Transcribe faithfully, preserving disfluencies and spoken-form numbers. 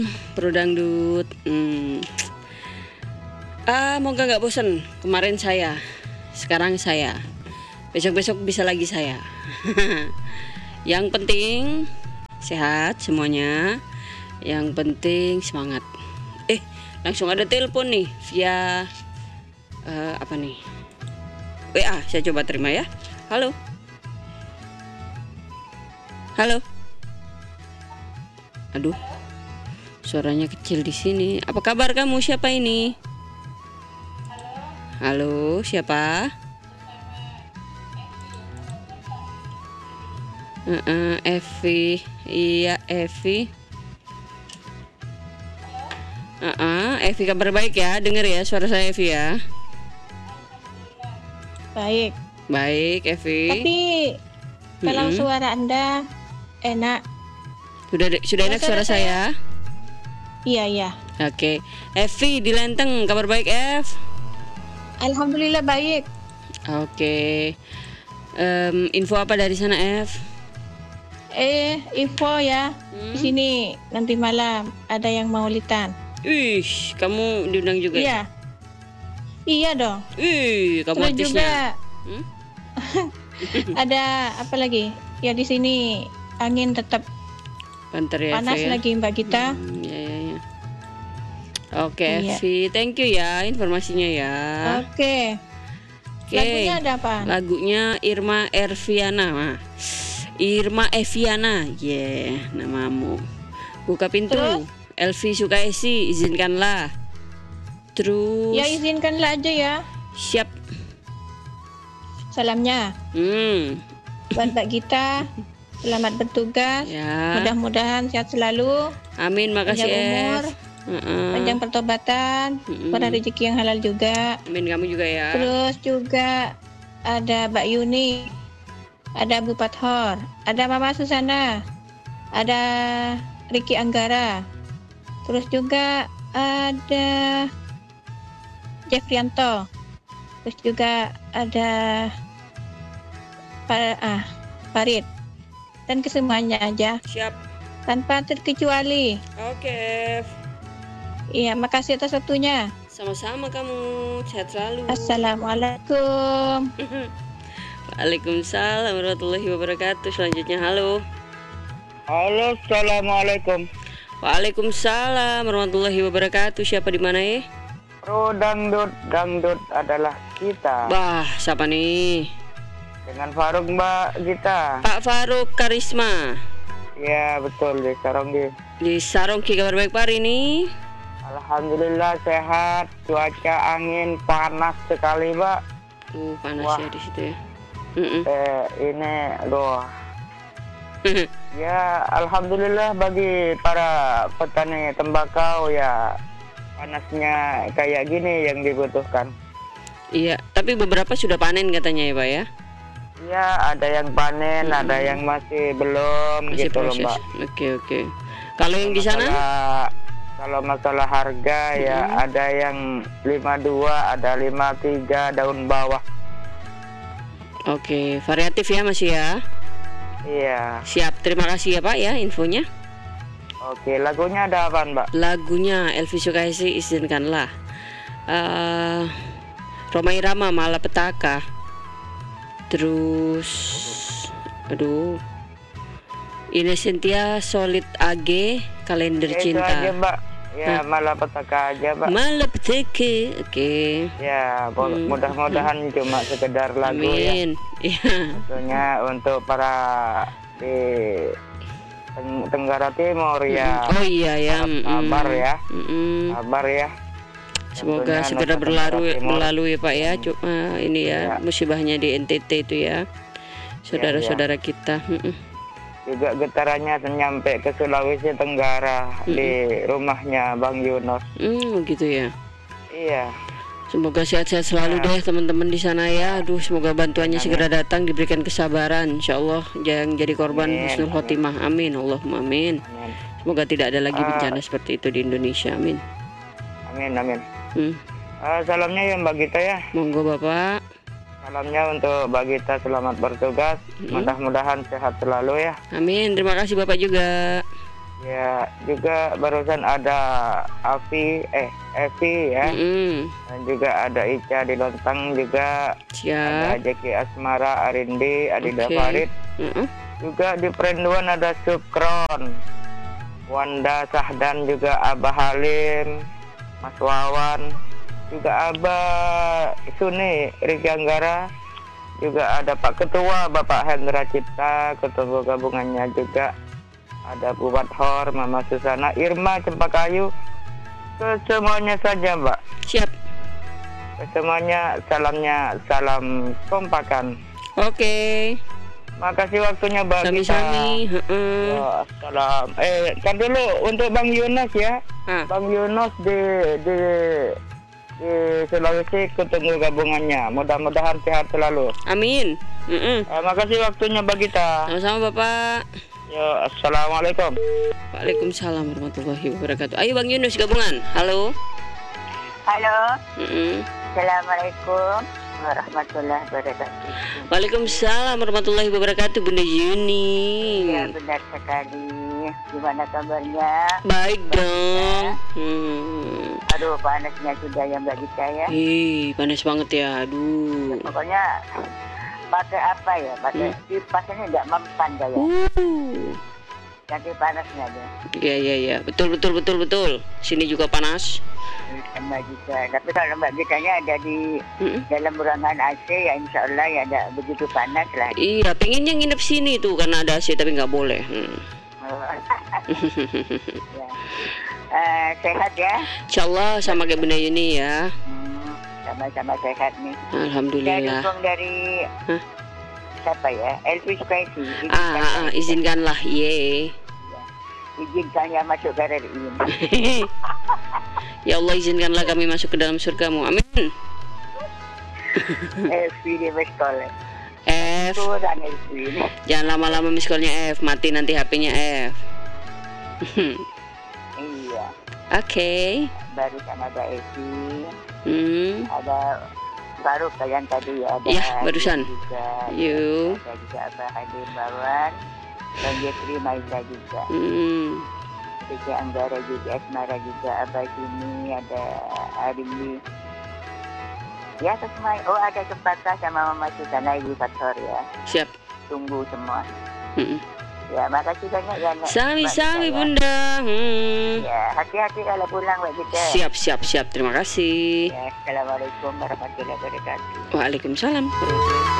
Bro Dangdut. Hmm. Ah, moga nggak bosan. Kemarin saya, sekarang saya, besok-besok bisa lagi saya. Yang penting sehat semuanya. Yang penting semangat. Eh, langsung ada telepon nih via uh, apa nih? W A. Saya coba terima ya. Halo. Halo. Aduh. Suaranya kecil di sini. Apa kabar kamu? Siapa ini? Halo, siapa? Uh, uh, Evi. Iya, Evi. Uh, uh, Evi kabar baik ya. Dengar ya suara saya, Evi ya. Baik. Baik, Evi. Tapi kalau Mm-mm. suara Anda enak. Sudah sudah enak suara saya? Iya, iya. Oke. Evi di Lenteng, kabar baik, Ev? Alhamdulillah baik. Oke. Um, info apa dari sana, Ev? Eh, info ya. Hmm? Di sini nanti malam ada yang maulidan. Ih, kamu diundang juga ya? Iya. Iya dong. Ih, kamu Terus artisnya. juga Hmm? ada apa lagi? Ya di sini angin tetap Banter ya, panas Evi, ya? lagi Mbak Gita. Hmm, ya, ya, ya. Oke, Iya. Evi, thank you ya informasinya ya. Oke. Oke. Lagunya ada apa? Lagunya Irma Erviana. Nah, Irma Eviana, yeah, namamu. Buka pintu. Terus? Elvi Sukaisi, izinkanlah. Terus. Ya izinkanlah aja ya. Siap. Salamnya Hmm. buat Mbak Gita. Selamat bertugas. Ya. Mudah-mudahan sehat selalu. Amin, makasih Panjang umur, Ev. Uh-uh. panjang pertobatan, Mm-mm. pada rezeki yang halal juga. Amin, kamu juga ya. Terus juga ada Mbak Yuni, ada Bu Pathor, ada Mama Susana, ada Riki Anggara. Terus juga ada Jeffrianto. Terus juga ada Pa- ah, Farid. Dan kesemuanya aja Siap. tanpa terkecuali. Oke. Ev. Iya, makasih atas waktunya. Sama-sama kamu. Sehat selalu. Assalamualaikum. Waalaikumsalam warahmatullahi wabarakatuh. Selanjutnya halo. Halo, assalamualaikum. Waalaikumsalam warahmatullahi wabarakatuh. Siapa di mana ya? Bro Dangdut, Dangdut adalah kita. Bah, siapa nih? Dengan Faruk Mbak Gita. Pak Faruk Karisma. Ya betul di Saronggi. Di Sarongki, kabar baik Pak hari ini? Alhamdulillah sehat. Cuaca angin panas sekali Mbak. Uh, panas Wah. ya di situ ya. Mm-mm. Eh, ini loh. Ya alhamdulillah bagi para petani tembakau ya panasnya kayak gini yang dibutuhkan. Iya, tapi beberapa sudah panen katanya ya Pak ya? Ya ada yang panen, Hmm. ada yang masih belum Masih gitu loh proses. Mbak. Oke oke. Kalau yang di sana? Masalah- kalau masalah harga ya Mm-mm. ada yang lima puluh dua, ada lima puluh tiga daun bawah. Oke, variatif ya masih ya. Iya. Siap, terima kasih ya Pak ya infonya. Oke, lagunya ada apa Mbak? Lagunya Elvi Sukaisi, izinkanlah. Uh, Roma Irama Malapetaka. Terus aduh. Ines Cynthia Solid A G Kalender Ya, itu Cinta. aja Mbak. Ya malah petaka aja Mbak. Malapetaka. Oke. Ya bo- Hmm. mudah-mudahan cuma sekedar lagu ya. Amin. Iya. Tentunya untuk para di Teng- Tenggara Timur ya. Oh iya ya. Harap sabar mm, ya. mm-mm. Sabar ya. Semoga Tentunya segera Nusa berlalu Tenggara Timur. berlalu ya Pak ya. Cuma ini ya Ya. musibahnya di N T T itu ya. Saudara-saudara kita. Mm-mm. Juga getarannya nyampe ke Sulawesi Tenggara Mm-mm. di rumahnya Bang Yunus. Hmm, gitu ya. Iya. Semoga sehat-sehat selalu Ya. deh teman-teman di sana ya. Aduh, semoga bantuannya Amin. segera datang, diberikan kesabaran. Insya Allah jangan jadi korban Amin, husnul amin. khotimah. Amin. Allahumma amin. Amin. Semoga tidak ada lagi Ah. bencana seperti itu di Indonesia. Amin. Amin. Amin. Hmm. Eh, salamnya ya Mbak Gita ya. Monggo Bapak. Salamnya untuk Mbak Gita, selamat bertugas. Mm. Mudah-mudahan sehat selalu ya. Amin. Terima kasih Bapak juga. Ya, juga barusan ada Avi, eh Evi ya. Mm-mm. Dan juga ada Ica di Lontang juga. Ada Siap. Jeki Asmara, Arindi, Adida Oke. Farid. Mm-mm. Juga di Perinduan ada Sukron, Wanda Sahdan, juga Abah Halim, Mas Wawan, juga Abah Suni, Riki Anggara. Juga ada Pak Ketua, Bapak Hendra Cipta, Ketua Gabungannya juga. Ada Bu Bathor, Mama Susana, Irma Cempakayu. Ke semuanya saja, Mbak. Siap. Ke semuanya salamnya, salam kompakan. Oke. Makasih waktunya, Mbak Gita. Sami-sami. Heeh. Ya, salam. Eh, kan dulu untuk Bang Yunus ya. Ah. Bang Yunus di di di Sulawesi, ketemu gabungannya. Mudah-mudahan sehat selalu. Amin. Mm-mm. Eh, makasih waktunya, Mbak Gita. Sama-sama Bapak. Ya, assalamualaikum. Waalaikumsalam warahmatullahi wabarakatuh. Ayo Bang Yunus gabungan. Halo. Halo, Mm-mm. Assalamualaikum warahmatullahi wabarakatuh. Waalaikumsalam warahmatullahi wabarakatuh Bunda Yuni. Ya, benar sekali. Gimana kabarnya? Baik dong. Hmm. Aduh, panasnya sudah ya Mbak Gita ya. Ih, panas banget ya. Aduh. Pokoknya pakai apa ya? Pakai kipas ini nggak mempan kayak. Uh. Ganti panasnya aja. Iya iya iya. Betul betul betul betul. Sini juga panas. Mbak Gita. Tapi kalau Mbak Gitanya ada di Mm-mm. dalam ruangan A C ya insya Allah ya ada begitu panas lah. Iya, pengennya nginep sini tuh karena ada A C tapi nggak boleh. Hmm. Ya. Eh, sehat ya? Insyaallah sama kayak Bunda Yuni ya. Hmm, sama-sama sehat nih. Saya Alhamdulillah. dukung dari Hah? siapa ya? Elvis Kaisi. Ah, ah, ah, izinkanlah, ye. Izinkan ya masuk ke R R I. Ya Allah izinkanlah kami masuk ke dalam surgamu. Amin. Elvis di sekolah. F. Kurang Elvis. Jangan lama-lama miskolnya F, mati nanti H P-nya F. Iya. Oke. Baru sama Mbak Evi. Hmm. Ada baru kalian tadi ya. Ada Iya, Hadim barusan. Juga. Yuk. Ada juga Abah Hadim Bawan. Dan Yesri Maiza juga. Hmm. Riki Anggara juga, Asmara juga, Abah sini, ada Arindi. Ya, semua. Oh, ada Cempaka sama Mama Susana, Ibu Fathor ya. Siap. Tunggu semua. Hmm. Ya, makasih banyak ya. Nek. Sami-sami Mbak Gita, ya. Bunda. Hmm. Ya, hati-hati kalau pulang Mbak Gita. Siap, siap, siap. Terima kasih. Ya, Assalamualaikum warahmatullahi wabarakatuh. Waalaikumsalam.